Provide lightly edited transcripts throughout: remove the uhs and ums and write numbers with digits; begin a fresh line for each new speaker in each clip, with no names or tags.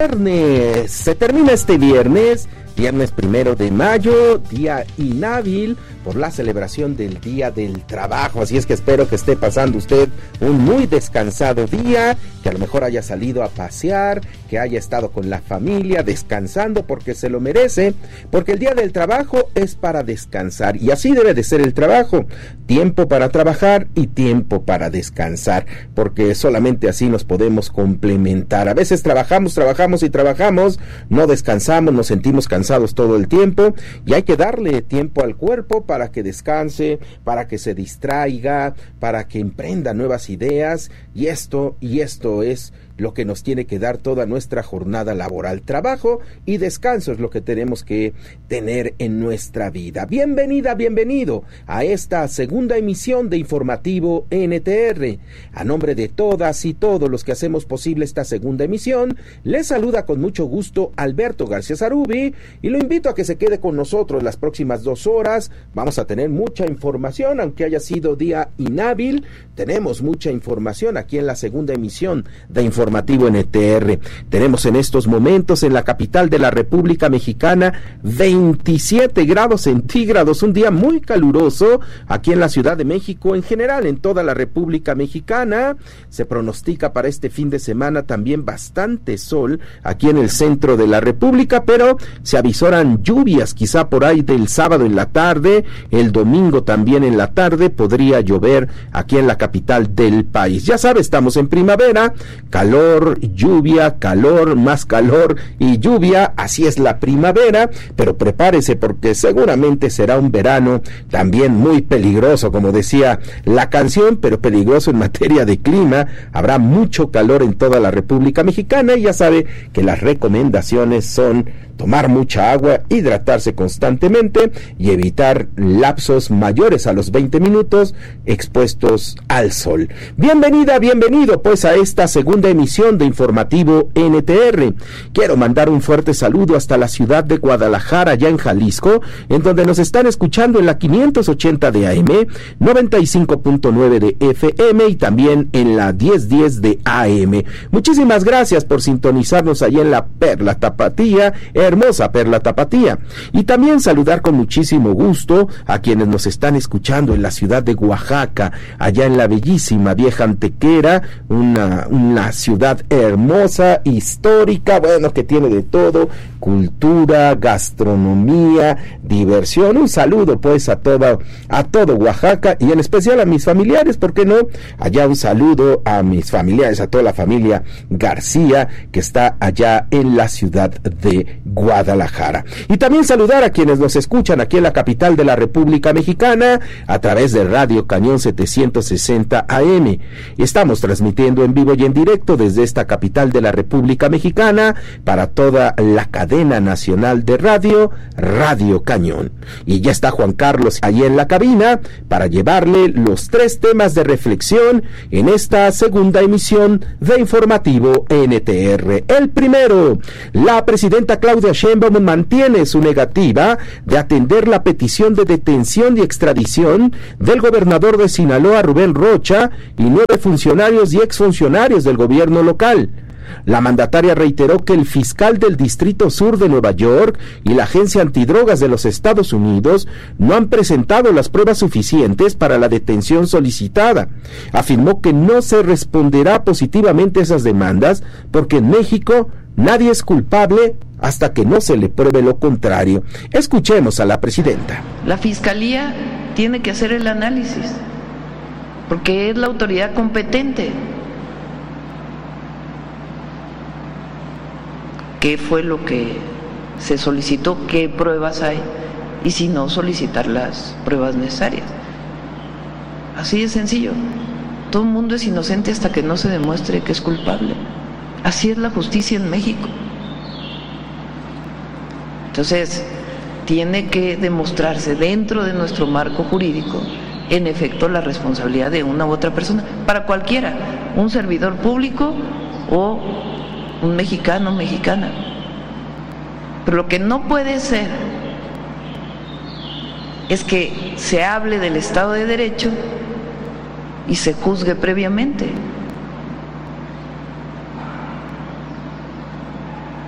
Viernes, se termina este viernes 1 de mayo, día inhábil por la celebración del Día del Trabajo, así es que espero que esté pasando usted un muy descansado día, que a lo mejor haya salido a pasear, que haya estado con la familia descansando porque se lo merece, porque el Día del Trabajo es para descansar y así debe de ser el trabajo, tiempo para trabajar y tiempo para descansar, porque solamente así nos podemos complementar. A veces trabajamos, no descansamos, nos sentimos cansados todo el tiempo y hay que darle tiempo al cuerpo para que descanse, para que se distraiga, para que emprenda nuevas ideas y esto es lo que nos tiene que dar toda nuestra jornada laboral. Trabajo y descanso es lo que tenemos que tener en nuestra vida. Bienvenida, bienvenido a esta segunda emisión de Informativo NTR. A nombre de todas y todos los que hacemos posible esta segunda emisión, les saluda con mucho gusto Alberto García Zarubi y lo invito a que se quede con nosotros las próximas 2 horas. Vamos a tener mucha información, aunque haya sido día inhábil, tenemos mucha información aquí en la segunda emisión de Informativo NTR. Tenemos en estos momentos en la capital de la República Mexicana 27 grados centígrados, un día muy caluroso aquí en la Ciudad de México, en general en toda la República Mexicana. Se pronostica para este fin de semana también bastante sol aquí en el centro de la República, pero se avisoran lluvias quizá por ahí del sábado en la tarde, el domingo también en la tarde podría llover aquí en la capital del país. Ya sabe, estamos en primavera, calor, lluvia, calor, más calor y lluvia, así es la primavera, pero prepárese porque seguramente será un verano también muy peligroso, como decía la canción, pero peligroso en materia de clima. Habrá mucho calor en toda la República Mexicana y ya sabe que las recomendaciones son tomar mucha agua, hidratarse constantemente y evitar lapsos mayores a los 20 minutos expuestos al sol. Bienvenida, bienvenido pues a esta segunda emisión de Informativo NTR. Quiero mandar un fuerte saludo hasta la ciudad de Guadalajara, allá en Jalisco, en donde nos están escuchando en la 580 de AM, 95.9 de FM y también en la 1010 de AM. Muchísimas gracias por sintonizarnos allá en la Perla Tapatía, hermosa Perla Tapatía, y también saludar con muchísimo gusto a quienes nos están escuchando en la ciudad de Oaxaca, allá en la bellísima Vieja Antequera, una ciudad hermosa, histórica, bueno, que tiene de todo, cultura, gastronomía, diversión. Un saludo pues a todo Oaxaca y en especial a mis familiares, ¿por qué no? Allá un saludo a mis familiares, a toda la familia García que está allá en la ciudad de Guadalajara. Y también saludar a quienes nos escuchan aquí en la capital de la República Mexicana a través de Radio Cañón 760 AM. Estamos transmitiendo en vivo y en directo desde esta capital de la República Mexicana para toda la cadena nacional de radio, Radio Cañón. Y ya está Juan Carlos ahí en la cabina para llevarle los 3 temas de reflexión en esta segunda emisión de Informativo NTR. El primero, la presidenta Claudia Sheinbaum mantiene su negativa de atender la petición de detención y extradición del gobernador de Sinaloa, Rubén Rocha, y 9 funcionarios y exfuncionarios del gobierno local. La mandataria reiteró que el fiscal del Distrito Sur de Nueva York y la Agencia Antidrogas de los Estados Unidos no han presentado las pruebas suficientes para la detención solicitada. Afirmó que no se responderá positivamente a esas demandas porque en México nadie es culpable hasta que no se le pruebe lo contrario. Escuchemos a la presidenta.
La Fiscalía tiene que hacer el análisis porque es la autoridad competente. ¿Qué fue lo que se solicitó? ¿Qué pruebas hay? Y si no, solicitar las pruebas necesarias. Así de sencillo. Todo el mundo es inocente hasta que no se demuestre que es culpable. Así es la justicia en México. Entonces, tiene que demostrarse dentro de nuestro marco jurídico, en efecto, la responsabilidad de una u otra persona, para cualquiera, un servidor público o un mexicano o mexicana. Pero lo que no puede ser es que se hable del Estado de Derecho y se juzgue previamente.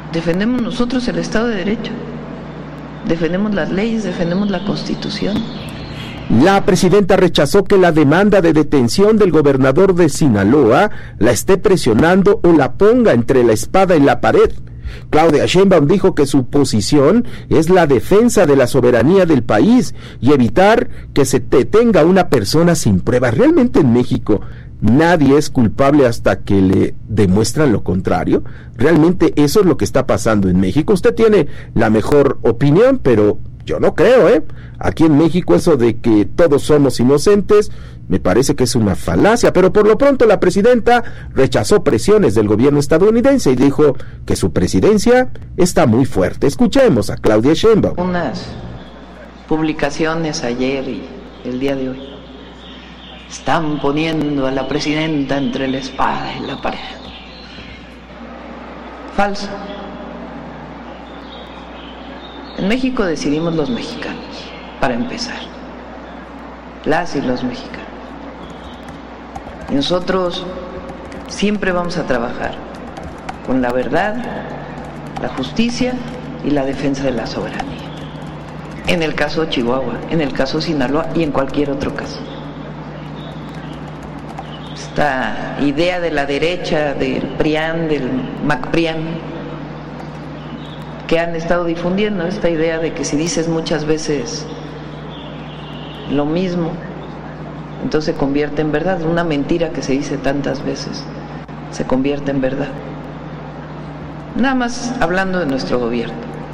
Defendemos nosotros el Estado de Derecho, defendemos las leyes, defendemos la Constitución.
La presidenta rechazó que la demanda de detención del gobernador de Sinaloa la esté presionando o la ponga entre la espada y la pared. Claudia Sheinbaum dijo que su posición es la defensa de la soberanía del país y evitar que se detenga una persona sin pruebas. Realmente en México nadie es culpable hasta que le demuestran lo contrario. Realmente eso es lo que está pasando en México. Usted tiene la mejor opinión, pero yo no creo, Aquí en México eso de que todos somos inocentes, me parece que es una falacia, pero por lo pronto la presidenta rechazó presiones del gobierno estadounidense y dijo que su presidencia está muy fuerte. Escuchemos a Claudia Sheinbaum.
Unas publicaciones ayer y el día de hoy están poniendo a la presidenta entre la espada y la pared. Falso. En México decidimos los mexicanos, para empezar, las y los mexicanos. Y nosotros siempre vamos a trabajar con la verdad, la justicia y la defensa de la soberanía. En el caso de Chihuahua, en el caso de Sinaloa y en cualquier otro caso. Esta idea de la derecha, del PRIAN, del MacPRIAN, que han estado difundiendo, esta idea de que si dices muchas veces lo mismo, entonces se convierte en verdad. Una mentira que se dice tantas veces se convierte en verdad. Nada más hablando de nuestro gobierno.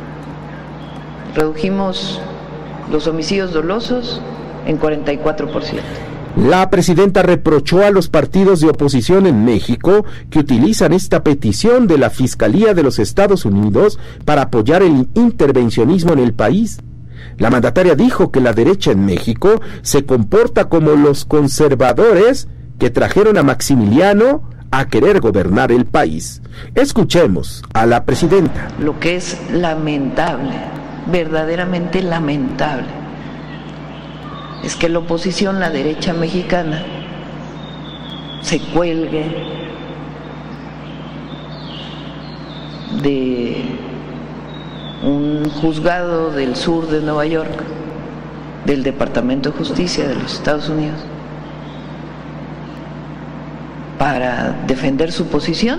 Redujimos los homicidios dolosos en 44%.
La presidenta reprochó a los partidos de oposición en México que utilizan esta petición de la Fiscalía de los Estados Unidos para apoyar el intervencionismo en el país. La mandataria dijo que la derecha en México se comporta como los conservadores que trajeron a Maximiliano a querer gobernar el país. Escuchemos a la presidenta.
Lo que es lamentable, verdaderamente lamentable, es que la oposición, la derecha mexicana, se cuelgue de un juzgado del sur de Nueva York, del Departamento de Justicia de los Estados Unidos, para defender su posición.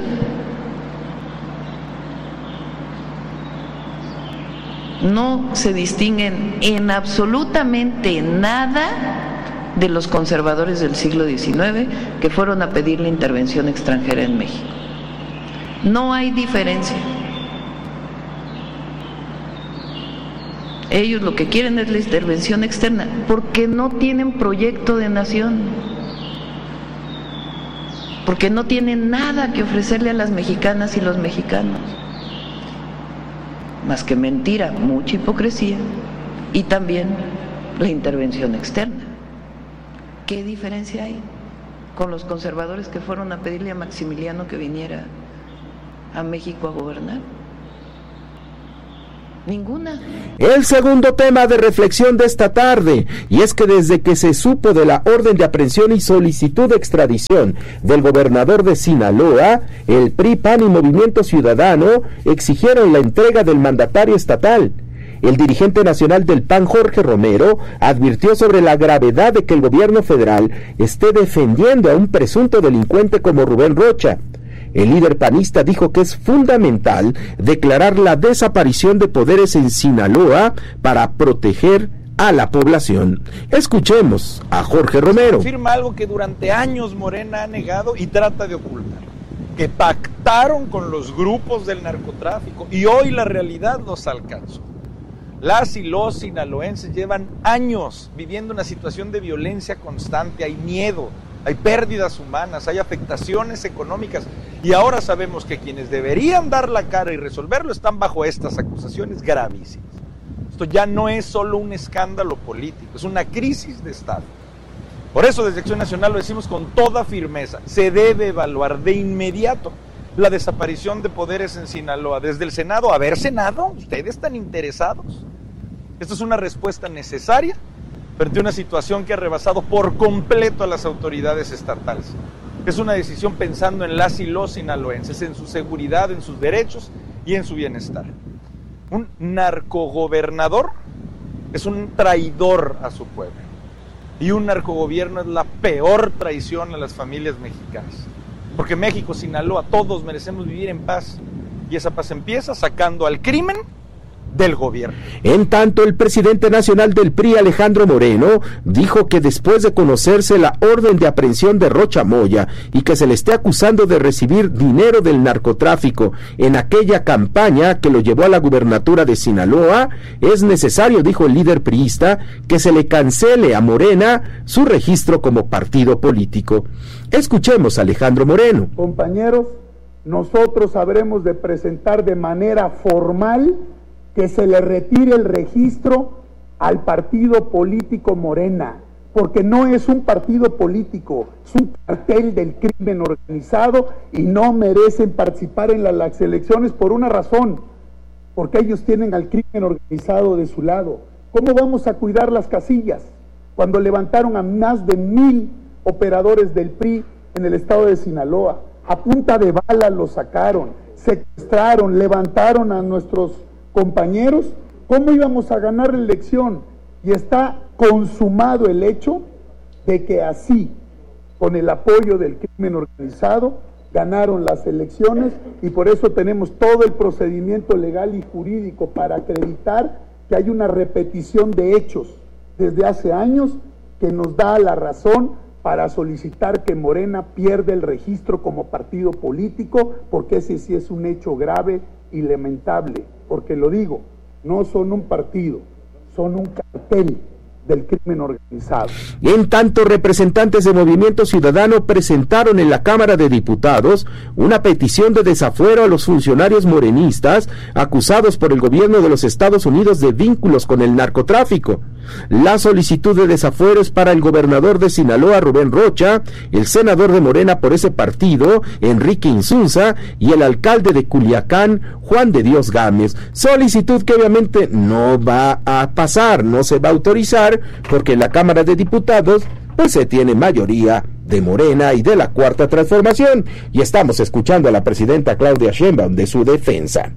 No se distinguen en absolutamente nada de los conservadores del siglo XIX que fueron a pedir la intervención extranjera en México. No hay diferencia. Ellos lo que quieren es la intervención externa porque no tienen proyecto de nación, porque no tienen nada que ofrecerle a las mexicanas y los mexicanos, más que mentira, mucha hipocresía y también la intervención externa. ¿Qué diferencia hay con los conservadores que fueron a pedirle a Maximiliano que viniera a México a gobernar? Ninguna.
El segundo tema de reflexión de esta tarde, y es que desde que se supo de la orden de aprehensión y solicitud de extradición del gobernador de Sinaloa, el PRI, PAN y Movimiento Ciudadano exigieron la entrega del mandatario estatal. El dirigente nacional del PAN, Jorge Romero, advirtió sobre la gravedad de que el gobierno federal esté defendiendo a un presunto delincuente como Rubén Rocha. El líder panista dijo que es fundamental declarar la desaparición de poderes en Sinaloa para proteger a la población. Escuchemos a Jorge Romero.
Afirma algo que durante años Morena ha negado y trata de ocultar, que pactaron con los grupos del narcotráfico y hoy la realidad los alcanzó. Las y los sinaloenses llevan años viviendo una situación de violencia constante, hay miedo, hay pérdidas humanas, hay afectaciones económicas y ahora sabemos que quienes deberían dar la cara y resolverlo están bajo estas acusaciones gravísimas. Esto ya no es solo un escándalo político, es una crisis de Estado. Por eso desde Acción Nacional lo decimos con toda firmeza, se debe evaluar de inmediato la desaparición de poderes en Sinaloa. Desde el Senado, a ver Senado, ¿ustedes están interesados? Esta es una respuesta necesaria frente a una situación que ha rebasado por completo a las autoridades estatales. Es una decisión pensando en las y los sinaloenses, en su seguridad, en sus derechos y en su bienestar. Un narcogobernador es un traidor a su pueblo, y un narcogobierno es la peor traición a las familias mexicanas, porque México, Sinaloa, todos merecemos vivir en paz, y esa paz empieza sacando al crimen del gobierno.
En tanto, el presidente nacional del PRI, Alejandro Moreno, dijo que después de conocerse la orden de aprehensión de Rocha Moya y que se le esté acusando de recibir dinero del narcotráfico en aquella campaña que lo llevó a la gubernatura de Sinaloa, es necesario, dijo el líder priista, que se le cancele a Morena su registro como partido político. Escuchemos a Alejandro Moreno.
Compañeros, nosotros habremos de presentar de manera formal que se le retire el registro al partido político Morena, porque no es un partido político, es un cartel del crimen organizado y no merecen participar en las elecciones por una razón, porque ellos tienen al crimen organizado de su lado. ¿Cómo vamos a cuidar las casillas cuando levantaron a más de 1,000 operadores del PRI en el estado de Sinaloa? A punta de bala los sacaron, secuestraron, levantaron a nuestros compañeros. ¿Cómo íbamos a ganar la elección? Y está consumado el hecho de que así, con el apoyo del crimen organizado, ganaron las elecciones, y por eso tenemos todo el procedimiento legal y jurídico para acreditar que hay una repetición de hechos desde hace años que nos da la razón para solicitar que Morena pierda el registro como partido político, porque ese sí es un hecho grave y lamentable, porque lo digo, no son un partido, son un cartel del crimen organizado.
En tanto, representantes de Movimiento Ciudadano presentaron en la Cámara de Diputados una petición de desafuero a los funcionarios morenistas acusados por el gobierno de los Estados Unidos de vínculos con el narcotráfico. La solicitud de desafuero es para el gobernador de Sinaloa, Rubén Rocha, el senador de Morena por ese partido, Enrique Insunza, y el alcalde de Culiacán, Juan de Dios Gámez. Solicitud que obviamente no va a pasar, no se va a autorizar, porque en la Cámara de Diputados pues se tiene mayoría de Morena y de la Cuarta Transformación, y estamos escuchando a la presidenta Claudia Sheinbaum de su defensa.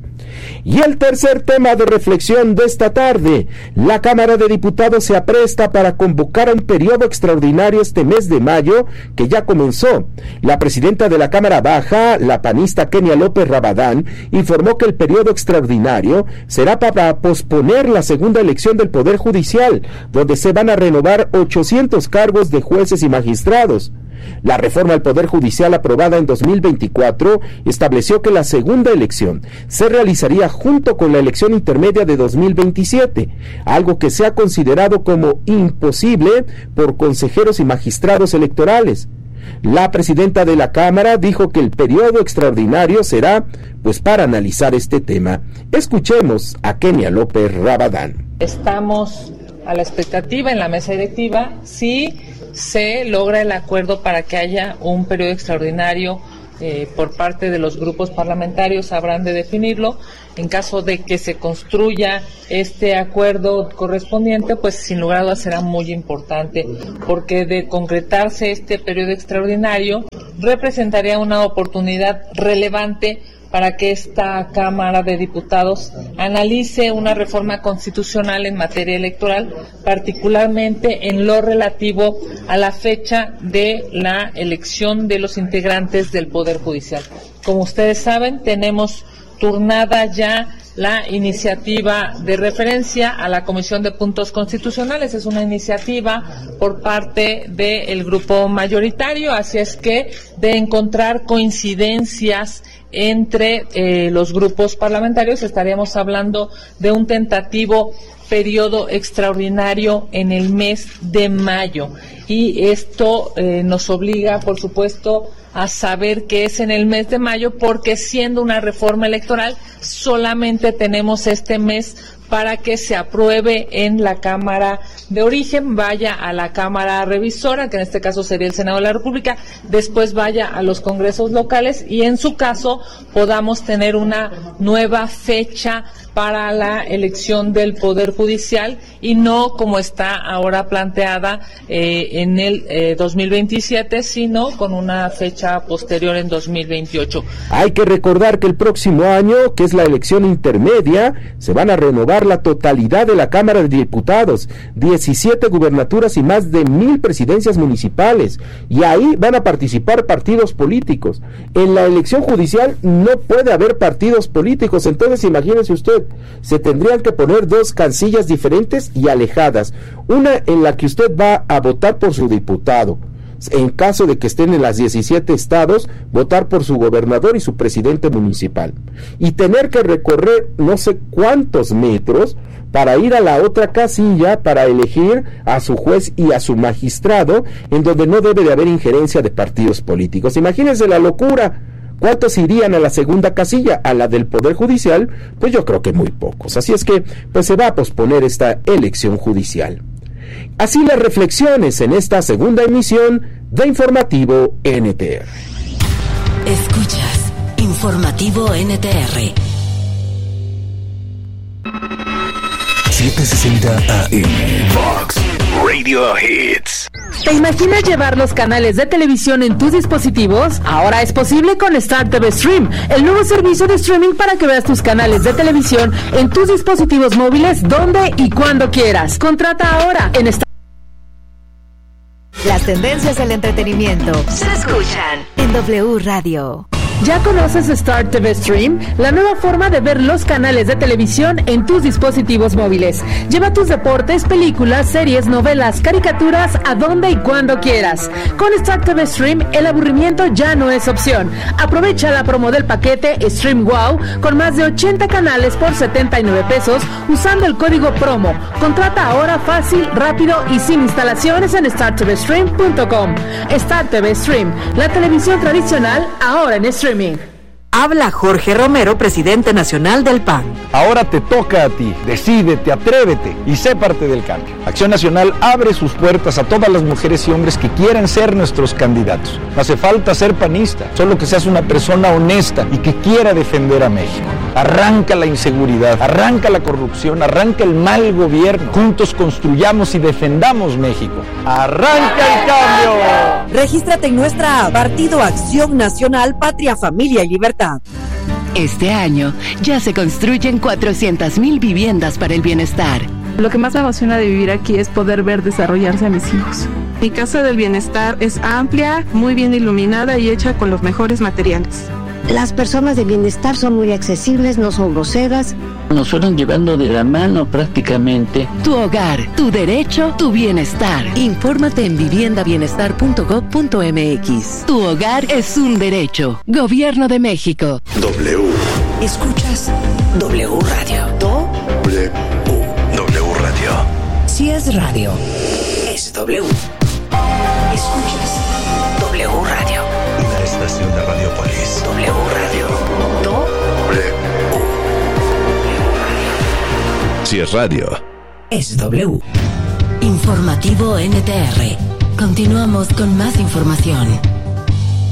Y el tercer tema de reflexión de esta tarde: la Cámara de Diputados se apresta para convocar a un periodo extraordinario este mes de mayo que ya comenzó. La presidenta de la Cámara Baja, la panista Kenia López Rabadán, informó que el periodo extraordinario será para posponer la segunda elección del Poder Judicial, donde se van a renovar 800 cargos de jueces y magistrados. La reforma al Poder Judicial aprobada en 2024 estableció que la segunda elección se realizaría junto con la elección intermedia de 2027, algo que se ha considerado como imposible por consejeros y magistrados electorales. La presidenta de la Cámara dijo que el periodo extraordinario será pues para analizar este tema. Escuchemos a Kenia López Rabadán.
Estamos a la expectativa en la mesa directiva si se logra el acuerdo para que haya un periodo extraordinario por parte de los grupos parlamentarios. Habrán de definirlo. En caso de que se construya este acuerdo correspondiente, pues sin lugar a dudas será muy importante, porque de concretarse este periodo extraordinario representaría una oportunidad relevante para que esta Cámara de Diputados analice una reforma constitucional en materia electoral, particularmente en lo relativo a la fecha de la elección de los integrantes del Poder Judicial. Como ustedes saben, tenemos turnada ya la iniciativa de referencia a la Comisión de Puntos Constitucionales. Es una iniciativa por parte del grupo mayoritario, así es que de encontrar coincidencias entre los grupos parlamentarios, estaríamos hablando de un tentativo periodo extraordinario en el mes de mayo, y esto nos obliga, por supuesto, a saber que es en el mes de mayo, porque siendo una reforma electoral solamente tenemos este mes para que se apruebe en la Cámara de origen, vaya a la Cámara revisora, que en este caso sería el Senado de la República, después vaya a los congresos locales y en su caso podamos tener una nueva fecha para la elección del Poder Judicial, y no como está ahora planteada en el 2027, sino con una fecha posterior en 2028.
Hay que recordar que el próximo año, que es la elección intermedia, se van a renovar la totalidad de la Cámara de Diputados, 17 gubernaturas y más de 1,000 presidencias municipales, y ahí van a participar partidos políticos. En la elección judicial no puede haber partidos políticos, entonces imagínese usted, se tendrían que poner 2 casillas diferentes y alejadas, una en la que usted va a votar por su diputado, en caso de que estén en las 17 estados, votar por su gobernador y su presidente municipal, y tener que recorrer no sé cuántos metros para ir a la otra casilla para elegir a su juez y a su magistrado, en donde no debe de haber injerencia de partidos políticos. Imagínense la locura. ¿Cuántos irían a la segunda casilla, a la del Poder Judicial? Pues yo creo que muy pocos. Así es que pues se va a posponer esta elección judicial. Así las reflexiones en esta segunda emisión de Informativo NTR.
Escuchas Informativo NTR.
760 AM Fox Radio Hits.
¿Te imaginas llevar los canales de televisión en tus dispositivos? Ahora es posible con Star TV Stream, el nuevo servicio de streaming para que veas tus canales de televisión en tus dispositivos móviles donde y cuando quieras. Contrata ahora en Star.
Las tendencias del entretenimiento se escuchan en W Radio.
¿Ya conoces Star TV Stream? La nueva forma de ver los canales de televisión en tus dispositivos móviles. Lleva tus deportes, películas, series, novelas, caricaturas a donde y cuando quieras. Con Star TV Stream, el aburrimiento ya no es opción. Aprovecha la promo del paquete Stream Wow con más de 80 canales por 79 pesos usando el código promo. Contrata ahora fácil, rápido y sin instalaciones en startvstream.com. Star TV Stream, la televisión tradicional ahora en streaming.
Habla Jorge Romero, presidente nacional del PAN.
Ahora te toca a ti, decídete, atrévete y sé parte del cambio. Acción Nacional abre sus puertas a todas las mujeres y hombres que quieran ser nuestros candidatos. No hace falta ser panista, solo que seas una persona honesta y que quiera defender a México. Arranca la inseguridad, arranca la corrupción, arranca el mal gobierno. Juntos construyamos y defendamos México. ¡Arranca el cambio!
Regístrate en nuestra app Partido Acción Nacional, Patria, Familia y Libertad.
Este año ya se construyen 400,000 viviendas para el bienestar.
Lo que más me emociona de vivir aquí es poder ver desarrollarse a mis hijos. Mi casa del bienestar es amplia, muy bien iluminada y hecha con los mejores materiales.
Las personas de bienestar son muy accesibles, no son groseras.
Nos fueron llevando de la mano prácticamente.
Tu hogar, tu derecho, tu bienestar.
Infórmate en viviendabienestar.gov.mx.
Tu hogar es un derecho. Gobierno de México.
W.
Escuchas W Radio.
W. W Radio.
Si es radio, es W. Escuchas W Radio.
Una estación de Radiopolis.
W Radio.
W. Si es radio,
es W. Informativo NTR. Continuamos con más información.